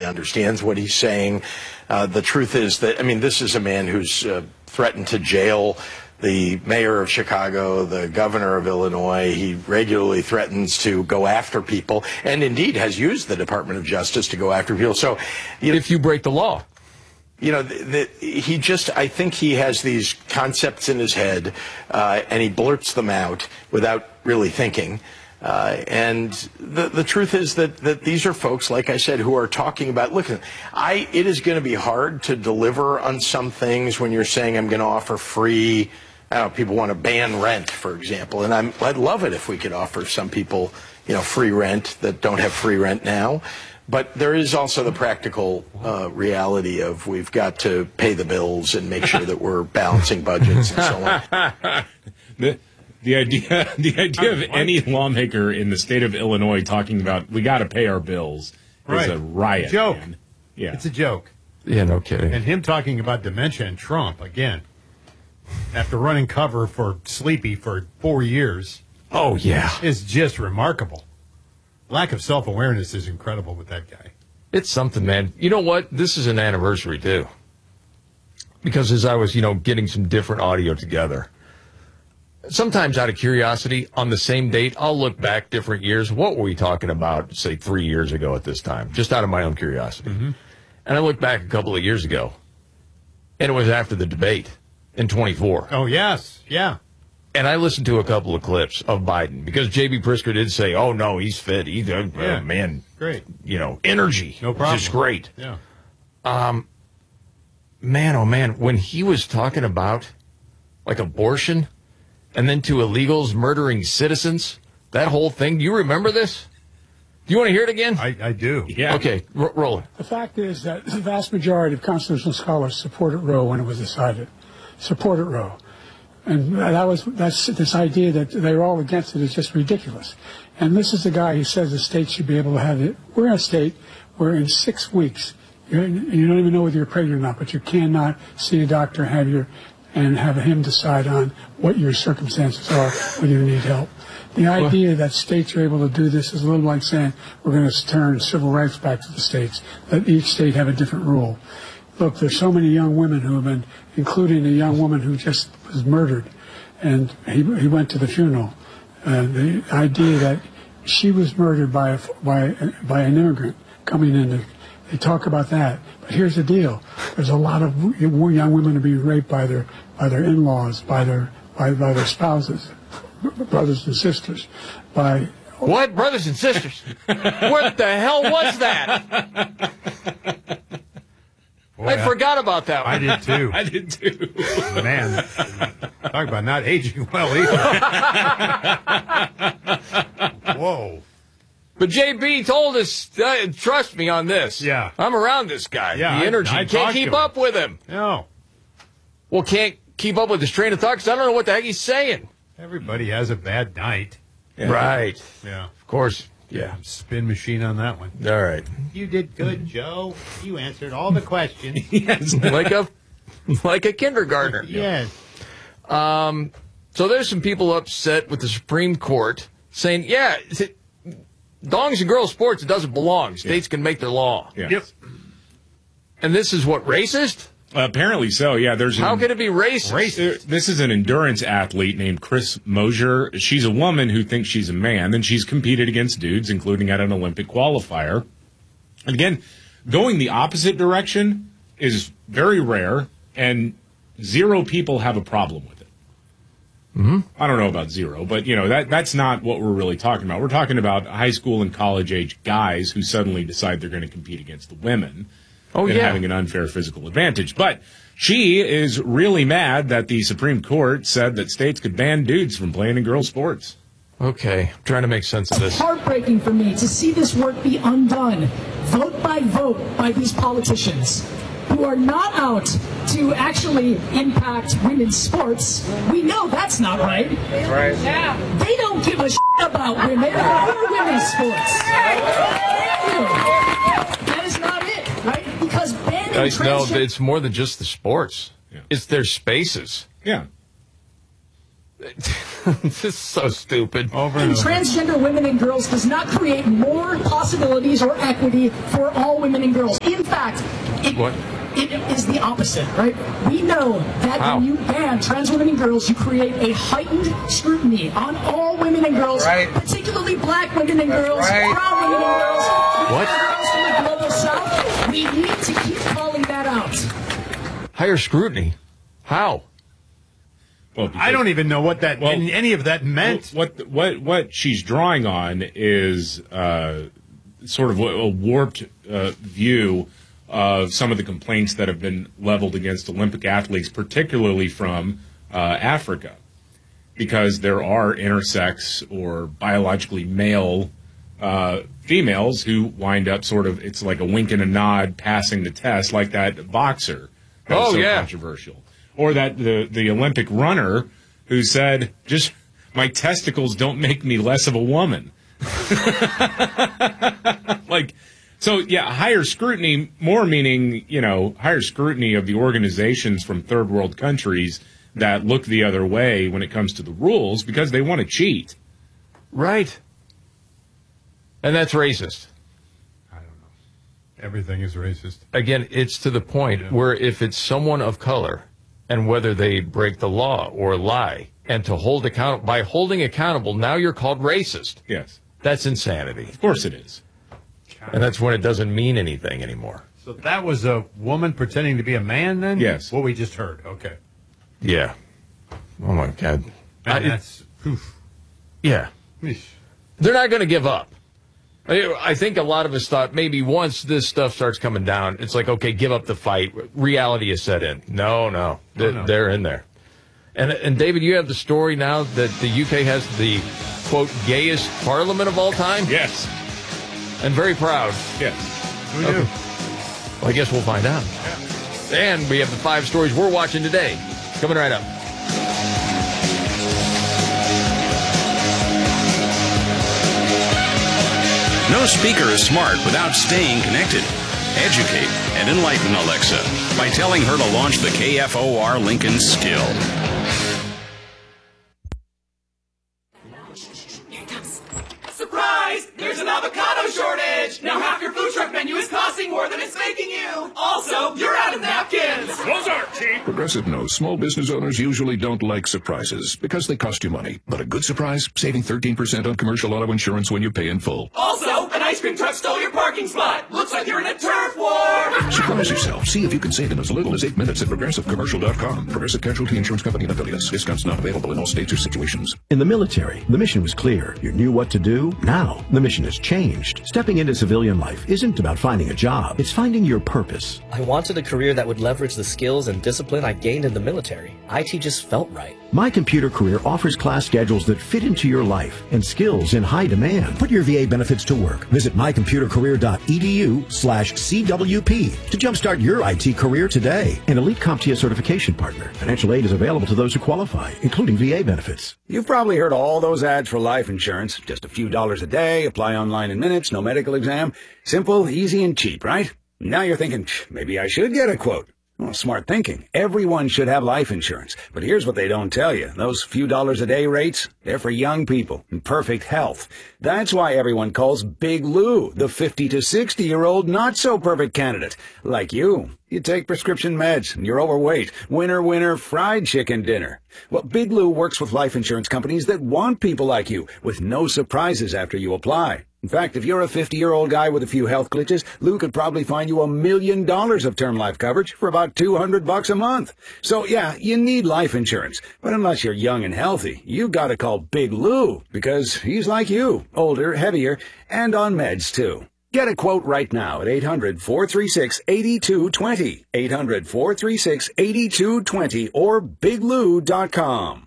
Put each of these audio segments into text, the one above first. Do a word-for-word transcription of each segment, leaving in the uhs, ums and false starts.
understands what he's saying. Uh, the truth is that, I mean, this is a man who's uh, threatened to jail the mayor of Chicago, the governor of Illinois. He regularly threatens to go after people, and indeed has used the Department of Justice to go after people. So, you know, if you break the law. You know, the, the, he just, I think he has these concepts in his head, uh, and he blurts them out without really thinking. Uh, and the, the truth is that, that these are folks, like I said, who are talking about, look, I, it is going to be hard to deliver on some things when you're saying I'm going to offer free, I don't know, people want to ban rent, for example. And I'm, I'd love it if we could offer some people, you know, free rent that don't have free rent now. But there is also the practical uh, reality of we've got to pay the bills and make sure that we're balancing budgets and so on. the, the idea, the idea of any lawmaker in the state of Illinois talking about we got to pay our bills right. is a riot. Joke. Man. Yeah, it's a joke. Yeah, no kidding. And him talking about dementia and Trump again, after running cover for Sleepy for four years. Oh yeah, is just remarkable. Lack of self-awareness is incredible with that guy. It's something, man. You know what? This is an anniversary, too. Because as I was, you know, getting some different audio together, sometimes out of curiosity, on the same date, I'll look back different years. What were we talking about, say, three years ago at this time? Just out of my own curiosity. Mm-hmm. And I looked back a couple of years ago, and it was after the debate in twenty-four. Oh, yes. Yeah. And I listened to a couple of clips of Biden because J B. Pritzker did say, oh, no, he's fit. He's, uh, yeah. man, great. You know, energy. No problem. Just great. Yeah. Um, man, oh, man, when he was talking about, like, abortion and then to illegals murdering citizens, that whole thing, do you remember this? Do you want to hear it again? I, I do. Yeah. Okay, R- roll it. The fact is that the vast majority of constitutional scholars supported Roe when it was decided. Supported Roe. And that was that's this idea that they're all against it is just ridiculous. And this is the guy who says the state should be able to have it. We're in a state where in six weeks, you're, you don't even know whether you're pregnant or not, but you cannot see a doctor have your and have him decide on what your circumstances are when you need help. The idea that states are able to do this is a little like saying we're going to turn civil rights back to the states, that each state have a different rule. Look, there's so many young women who have been, including a young woman who just was murdered, and he, he went to the funeral. Uh, the idea that she was murdered by a, by by an immigrant coming in, they talk about that. But here's the deal: there's a lot of young women who are being raped by their by their in-laws, by their by, by their spouses, brothers and sisters, by what brothers and sisters? What the hell was that? Boy, I, I forgot about that one. I did too. I did too. Man, talk about not aging well either. Whoa. But J B told us, uh, trust me on this. Yeah. I'm around this guy. Yeah, the I- energy. I Can't talked keep to him. up with him. No. Well, can't keep up with his train of thought because I don't know what the heck he's saying. Everybody has a bad night. Yeah. Right. Yeah. Of course. Yeah. Spin machine on that one. All right. You did good, Joe. You answered all the questions. Yes. like a like a kindergartner. Yes. Um. So there's some people upset with the Supreme Court saying, yeah, it, dongs and girls sports, it doesn't belong. States yeah. can make their law. Yeah. Yep. And this is what, racist? Uh, apparently so, yeah. There's How an, can it be racist? racist? This is an endurance athlete named Chris Mosier. She's a woman who thinks she's a man, and she's competed against dudes, including at an Olympic qualifier. And again, going the opposite direction is very rare, and zero people have a problem with it. Mm-hmm. I don't know about zero, but, you know, that that's not what we're really talking about. We're talking about high school and college-age guys who suddenly decide they're going to compete against the women. Oh, and yeah. having an unfair physical advantage. But she is really mad that the Supreme Court said that states could ban dudes from playing in girls' sports. Okay, I'm trying to make sense of this. It's heartbreaking for me to see this work be undone, vote by vote, by these politicians who are not out to actually impact women's sports. We know that's not right. That's right. Yeah. They don't give a shit about women or women's sports. That is not it, right? Because banning Guys, no, transgender... it's more than just the sports. Yeah. It's their spaces. Yeah. This is so stupid. Over and And over. transgender women and girls does not create more possibilities or equity for all women and girls. In fact, it, What? it is the opposite, right? We know that How? when you ban trans women and girls, you create a heightened scrutiny on all women and girls, Right. particularly black women and girls, right. brown women and girls, What? girls from the global south. We need to keep calling that out. Higher scrutiny? How? Well, I don't even know what that Well- any of that meant. What what what she's drawing on is uh, sort of a, a warped uh, view of some of the complaints that have been leveled against Olympic athletes, particularly from uh, Africa, because there are intersex or biologically male uh, females who wind up sort of, it's like a wink and a nod passing the test, like that boxer that was Oh, so yeah. controversial. Or that the, the Olympic runner who said, just my testicles don't make me less of a woman. Like, so yeah, higher scrutiny, more meaning, you know, higher scrutiny of the organizations from third world countries that look the other way when it comes to the rules because they want to cheat. Right. And that's racist. Everything is racist. Again, it's to the point Yeah. where if it's someone of color and whether they break the law or lie and to hold account by holding accountable, now you're called racist. Yes, That's insanity. of course it is. And that's when it doesn't mean anything anymore. So that was a woman pretending to be a man then? Yes. What we just heard. Okay. Yeah. Oh my God. And I- that's, oof. yeah. Eesh. They're not going to give up. I I think a lot of us thought maybe once this stuff starts coming down, it's like, okay, give up the fight. Reality is set in. No, no. They're, no. they're in there. And, and David, you have the story now that the U K has the, quote, gayest parliament of all time? Yes, And very proud. yes. Who knew? Well, I guess we'll find out. And we have the five stories we're watching today. Coming right up. No speaker is smart without staying connected. Educate and enlighten Alexa by telling her to launch the K F O R Lincoln Skill. Surprise! There's an avocado shortage! Now half your food truck menu is costing more than it's making you! Also, you're out of napkins! Those aren't cheap. Progressive knows small business owners usually don't like surprises because they cost you money. But a good surprise, saving thirteen percent on commercial auto insurance when you pay in full. Also, an ice cream truck stole your parking spot! Looks like you're in a turf war! Surprise yourself. See if you can save in as little as eight minutes at progressive commercial dot com. Progressive Casualty Insurance Company and affiliates. Discounts not available in all states or situations. In the military, the mission was clear. You knew what to do. Now, the mission has changed. Stepping into civilian life isn't about finding a job. It's finding your purpose. I wanted a career that would leverage the skills and discipline I gained in the military. I T just felt right. My Computer Career offers class schedules that fit into your life and skills in high demand. Put your V A benefits to work. Visit my computer career dot e d u slash C W P to jumpstart your I T career today. An elite CompTIA certification partner. Financial aid is available to those who qualify, including V A benefits. You've probably heard all those ads for life insurance. Just a few dollars a day, apply online in minutes, no medical exam. Simple, easy, and cheap, right? Now you're thinking, maybe I should get a quote. Well, smart thinking. Everyone should have life insurance. But here's what they don't tell you. Those few dollars a day rates, they're for young people in perfect health. That's why everyone calls Big Lou the fifty to sixty year old not so perfect candidate. Like you. You take prescription meds and you're overweight. Winner, winner, fried chicken dinner. Well, Big Lou works with life insurance companies that want people like you with no surprises after you apply. In fact, if you're a fifty-year-old guy with a few health glitches, Lou could probably find you a million dollars of term life coverage for about two hundred bucks a month. So yeah, you need life insurance. But unless you're young and healthy, you gotta call Big Lou because he's like you, older, heavier, and on meds too. Get a quote right now at eight hundred, four three six, eight two two zero, eight hundred, four three six, eight two two zero, or big lou dot com.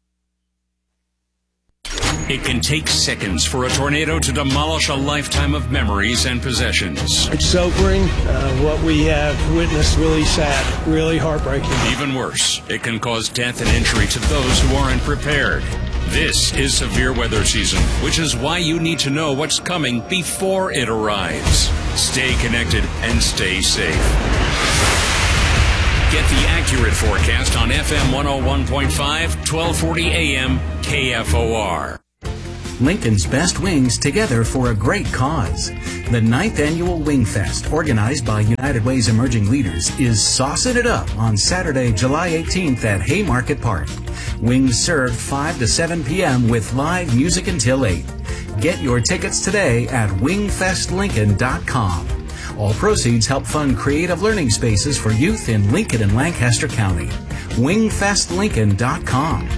It can take seconds for a tornado to demolish a lifetime of memories and possessions. It's sobering. Uh, what we have witnessed, really sad, really heartbreaking. Even worse, it can cause death and injury to those who aren't prepared. This is severe weather season, which is why you need to know what's coming before it arrives. Stay connected and stay safe. Get the accurate forecast on F M one oh one point five, twelve forty A M, K F O R. Lincoln's best wings together for a great cause. The ninth annual Wing Fest, organized by United Way's Emerging Leaders, is saucing it up on Saturday, July eighteenth at Haymarket Park. Wings served five to seven p.m. with live music until eight. Get your tickets today at wing fest lincoln dot com. All proceeds help fund creative learning spaces for youth in Lincoln and Lancaster County. wing fest lincoln dot com.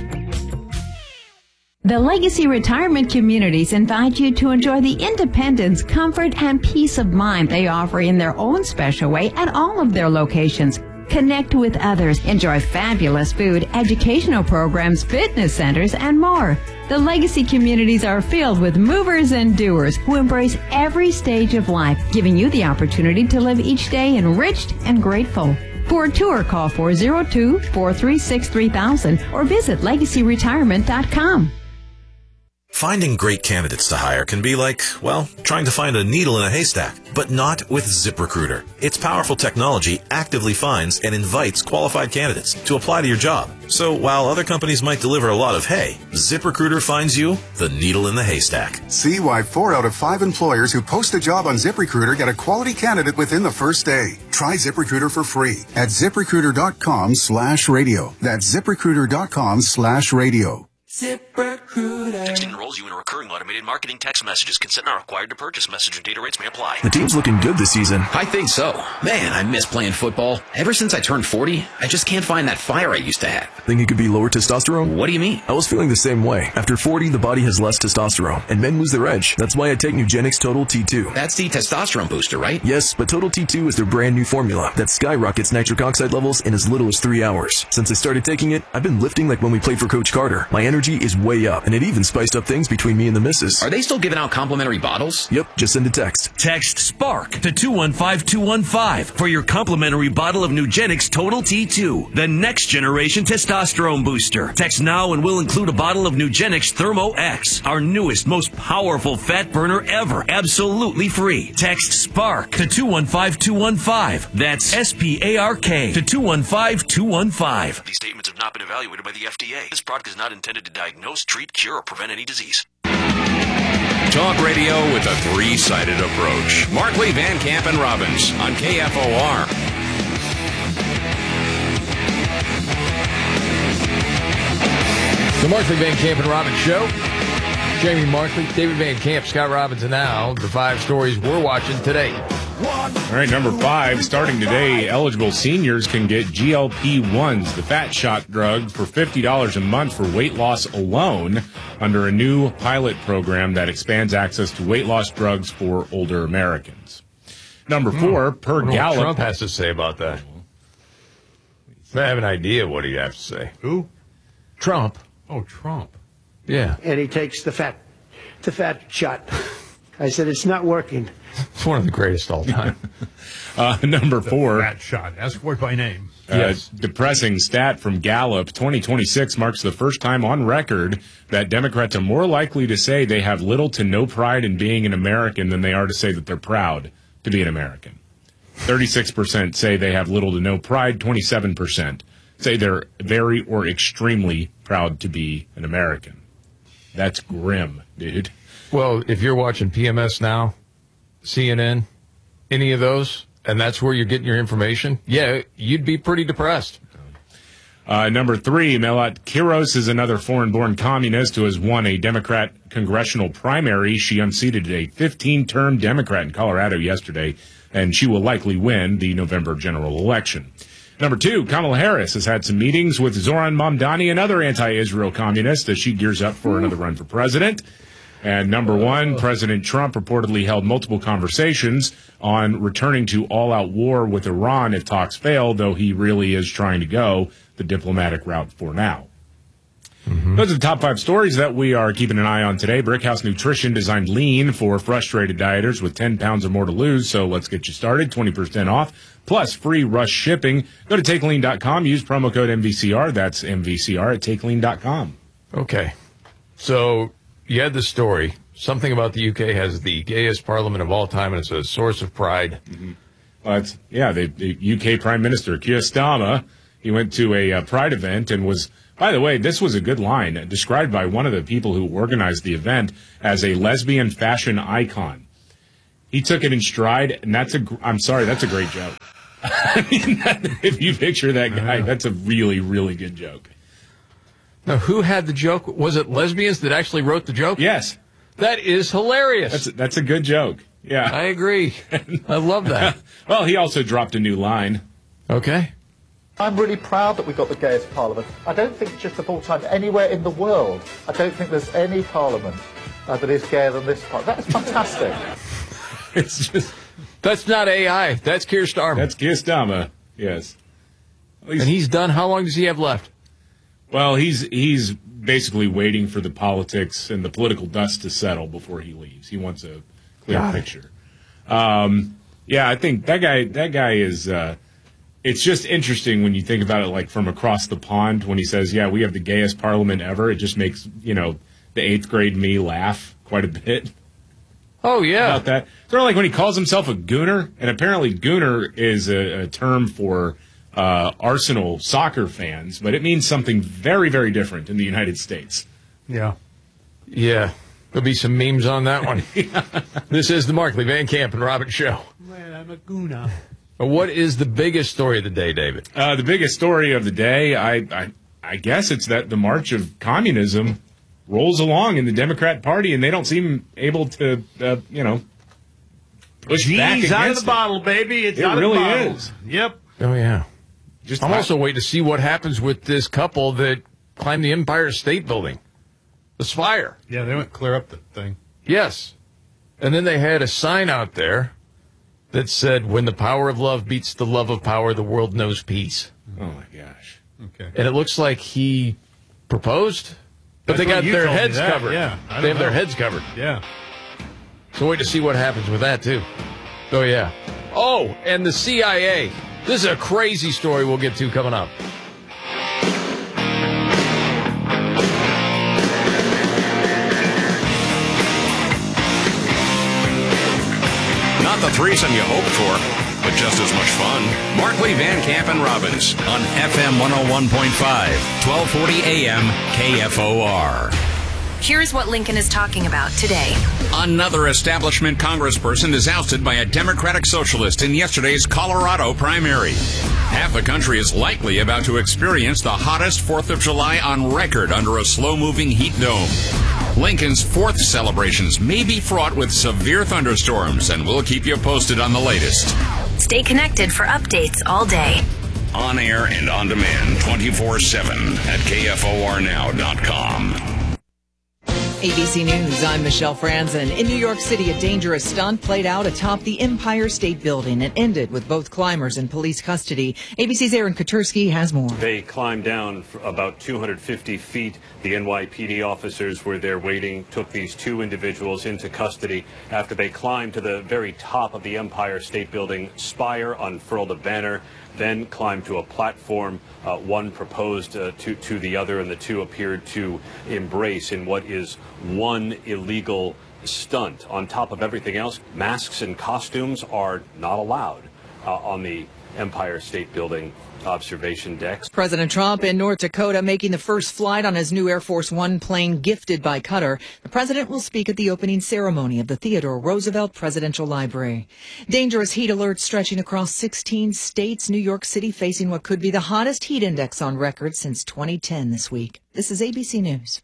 The Legacy Retirement Communities invite you to enjoy the independence, comfort, and peace of mind they offer in their own special way at all of their locations. Connect with others, enjoy fabulous food, educational programs, fitness centers, and more. The Legacy communities are filled with movers and doers who embrace every stage of life, giving you the opportunity to live each day enriched and grateful. For a tour, call four oh two, four three six, three thousand or visit legacy retirement dot com. Finding great candidates to hire can be like, well, trying to find a needle in a haystack, but not with ZipRecruiter. Its powerful technology actively finds and invites qualified candidates to apply to your job. So while other companies might deliver a lot of hay, ZipRecruiter finds you the needle in the haystack. See why four out of five employers who post a job on ZipRecruiter get a quality candidate within the first day. Try ZipRecruiter for free at ZipRecruiter.com slash radio. That's ZipRecruiter.com slash radio. ZipRecruiter. Texting enrolls you in a recurring automated marketing text messages. Consent not required to purchase. Message and data rates may apply. The team's looking good this season. I think so. Man, I miss playing football. Ever since I turned forty, I just can't find that fire I used to have. Think it could be lower testosterone? What do you mean? I was feeling the same way. After forty, the body has less testosterone, and men lose their edge. That's why I take Nugenix Total T two. That's the testosterone booster, right? Yes, but Total T two is their brand new formula that skyrockets nitric oxide levels in as little as three hours. Since I started taking it, I've been lifting like when we played for Coach Carter. My energy is way up, and it even spiced up things between me and the missus. Are they still giving out complimentary bottles? Yep, just send a text. Text SPARK to two one five two one five for your complimentary bottle of Nugenix Total T two, the next generation testosterone booster. Text now and we'll include a bottle of Nugenix Thermo X, our newest, most powerful fat burner ever, absolutely free. Text SPARK to two one five two one five. That's S P A R K to two one five two one five. These statements have not been evaluated by the F D A. This product is not intended to diagnose, treat, cure, or prevent any disease. Talk radio with a three-sided approach. Markley, Van Camp, and Robbins on K F O R. The Markley, Van Camp, and Robbins Show. Jamie Markley, David Van Camp, Scott Robbins, and now the five stories we're watching today. All right, number five, starting today, eligible seniors can get G L P ones, the fat shot drug, for fifty dollars a month for weight loss alone under a new pilot program that expands access to weight loss drugs for older Americans. Number four, hmm. per I Gallup. What Trump has to say about that. I have an idea what he'd have to say. Who? Trump. Oh, Trump. Yeah. And he takes the fat, the fat shot. I said, it's not working. It's one of the greatest all time. uh, number four. Fat shot. Ask for it by name. Uh, yes. Depressing stat from Gallup. twenty twenty-six marks the first time on record that Democrats are more likely to say they have little to no pride in being an American than they are to say that they're proud to be an American. thirty-six percent say they have little to no pride. twenty-seven percent say they're very or extremely proud to be an American. That's grim, dude. Well, if you're watching P M S now, C N N, any of those, and that's where you're getting your information, yeah, you'd be pretty depressed. Uh, number three, Melat Kiros is another foreign-born communist who has won a Democrat congressional primary. She unseated a fifteen-term Democrat in Colorado yesterday, and she will likely win the November general election. Number two, Kamala Harris has had some meetings with Zoran Mamdani, another anti-Israel communist, as she gears up for another run for president. And number one, President Trump reportedly held multiple conversations on returning to all-out war with Iran if talks fail, though he really is trying to go the diplomatic route for now. Mm-hmm. Those are the top five stories that we are keeping an eye on today. Brickhouse Nutrition designed lean for frustrated dieters with ten pounds or more to lose, so let's get you started. twenty percent off, plus free rush shipping. Go to take lean dot com. Use promo code M V C R. That's M V C R at take lean dot com. Okay. So you had this story. Something about the U K has the gayest parliament of all time, and it's a source of pride. Mm-hmm. Well, that's, yeah, the, the U K Prime Minister, Keir Starmer, he went to a uh, Pride event and was, by the way, this was a good line, uh, described by one of the people who organized the event as a lesbian fashion icon. He took it in stride, and that's a, I'm sorry, that's a great joke. I mean, that, if you picture that guy, that's a really, really good joke. Now, who had the joke? Was it lesbians that actually wrote the joke? Yes. That is hilarious. That's a, that's a good joke. Yeah. I agree. I love that. Well, he also dropped a new line. Okay. I'm really proud that we've got the gayest parliament. I don't think it's just of all time anywhere in the world. I don't think there's any parliament uh, that is gayer than this part. That's fantastic. It's just... That's not A I. That's Keir Starmer. That's Keir Starmer, yes. And he's done. How long does he have left? Well, he's he's basically waiting for the politics and the political dust to settle before he leaves. He wants a clear Got picture. Um, yeah, I think that guy that guy is uh, it's just interesting when you think about it like from across the pond when he says, yeah, we have the gayest parliament ever. It just makes, you know, the eighth grade me laugh quite a bit. Oh, yeah. About that. Sort of like when he calls himself a gooner, and apparently gooner is a, a term for uh, Arsenal soccer fans, but it means something very, very different in the United States. Yeah. Yeah. There'll be some memes on that one. Yeah. This is the Markley, Van Camp, and Robin Show. Man, I'm a gooner. What is the biggest story of the day, David? Uh, the biggest story of the day, I, I, I guess it's that the march of communism rolls along in the Democrat Party, and they don't seem able to, uh, you know, push back Genie's against out of the it. bottle, baby. It's It out really of the bottle. is. Yep. Oh, yeah. Just I'm I- also waiting to see what happens with this couple that climbed the Empire State Building, the Spire. Yeah, they went clear up the thing. Yes. And then they had a sign out there that said, when the power of love beats the love of power, the world knows peace. Oh, my gosh. Okay. And it looks like he proposed, but That's they got what you their told me heads that, covered. yeah. I They don't have their know. heads covered. Yeah. So wait to see what happens with that, too. Oh, yeah. Oh, and the C I A. This is a crazy story we'll get to coming up. Not the threesome you hoped for, but just as much fun. Markley, Van Camp, and Robbins on F M one oh one point five, twelve forty A M K F O R. Here's what Lincoln is talking about today. Another establishment congressperson is ousted by a Democratic socialist in yesterday's Colorado primary. Half the country is likely about to experience the hottest fourth of July on record under a slow-moving heat dome. Lincoln's fourth celebrations may be fraught with severe thunderstorms, and we'll keep you posted on the latest. Stay connected for updates all day. On air and on demand twenty-four seven at K F O R now dot com. A B C News, I'm Michelle Franzen. In New York City, a dangerous stunt played out atop the Empire State Building and ended with both climbers in police custody. A B C's Aaron Katursky has more. They climbed down for about two hundred fifty feet. The N Y P D officers were there waiting, took these two individuals into custody after they climbed to the very top of the Empire State Building spire, unfurled a banner, then climbed to a platform. Uh, one proposed uh, to, to the other, and the two appeared to embrace in what is one illegal stunt. On top of everything else, masks and costumes are not allowed uh, on the Empire State Building observation decks. President Trump in North Dakota making the first flight on his new Air Force One plane gifted by Qatar. The president will speak at the opening ceremony of the Theodore Roosevelt Presidential Library. Dangerous heat alerts stretching across sixteen states. New York City facing what could be the hottest heat index on record since twenty ten this week. This is A B C News.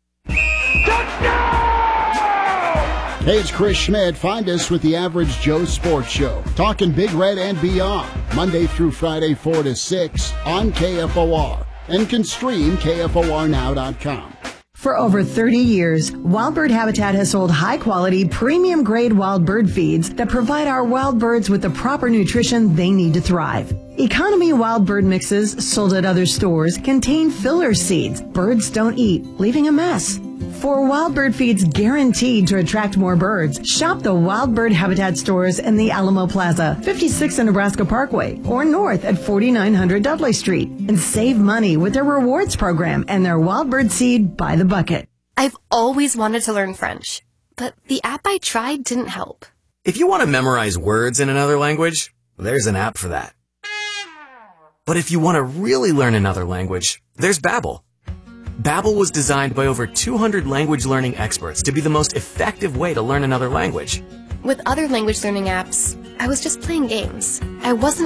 Hey, it's Chris Schmidt. Find us with the Average Joe Sports Show. Talking Big Red and beyond. Monday through Friday, four to six on K F O R. And can stream K F O R now dot com. For over thirty years, Wild Bird Habitat has sold high-quality, premium-grade wild bird feeds that provide our wild birds with the proper nutrition they need to thrive. Economy wild bird mixes sold at other stores contain filler seeds birds don't eat, leaving a mess. For wild bird feeds guaranteed to attract more birds, shop the Wild Bird Habitat stores in the Alamo Plaza, fifty-six in Nebraska Parkway, or north at forty-nine hundred Dudley Street, and save money with their rewards program and their wild bird seed by the bucket. I've always wanted to learn French, but the app I tried didn't help. If you want to memorize words in another language, there's an app for that. But if you want to really learn another language, there's Babbel. Babbel was designed by over two hundred language learning experts to be the most effective way to learn another language. With other language learning apps, I was just playing games. I wasn't